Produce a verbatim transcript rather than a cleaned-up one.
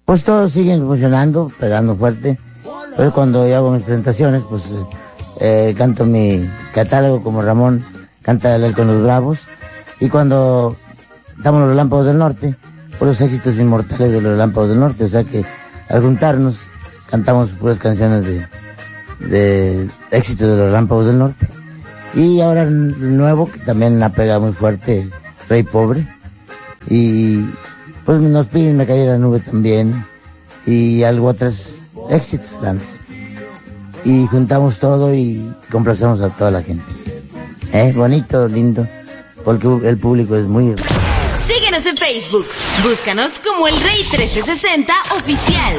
Pues todos siguen funcionando, pegando fuerte. Pero cuando yo hago mis presentaciones, pues eh, canto mi catálogo como Ramón canta él con los Bravos. Y cuando damos los Relámpagos del Norte, por los éxitos inmortales de los Relámpagos del Norte. O sea que al juntarnos cantamos puras canciones de, de éxitos de los Relámpagos del Norte. Y ahora el nuevo, que también ha pegado muy fuerte, Rey Pobre. Y pues nos piden Me Caí de la Nube también. Y algo otros éxitos grandes. Y juntamos todo y complacemos a toda la gente. ¿Eh? Bonito, lindo. Porque el público es muy... Síguenos en Facebook. Búscanos como El Rey trescientos sesenta Oficial.